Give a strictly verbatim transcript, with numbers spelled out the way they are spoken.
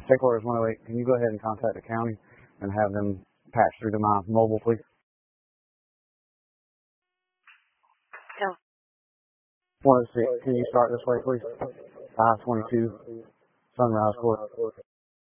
Check orders one oh eight. Can you go ahead and contact the county and have them patch through to my mobile, please? Yeah. one oh six. Can you start this way, please? five twenty-two Sunrise Court.